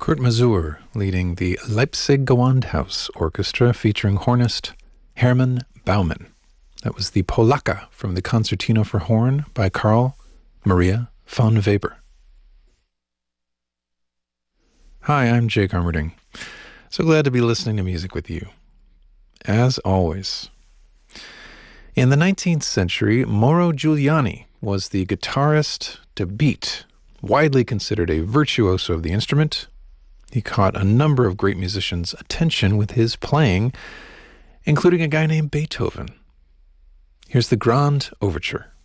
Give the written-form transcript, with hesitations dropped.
Kurt Masur leading the Leipzig Gewandhaus Orchestra featuring hornist Hermann Baumann. That was the Polacca from the Concertino for Horn by Carl Maria von Weber. Hi, I'm Jake Armerding. So glad to be listening to music with you. As always. In the 19th century, Mauro Giuliani was the guitarist to beat, widely considered a virtuoso of the instrument. He caught a number of great musicians' attention with his playing, including a guy named Beethoven. Here's the Grand Overture.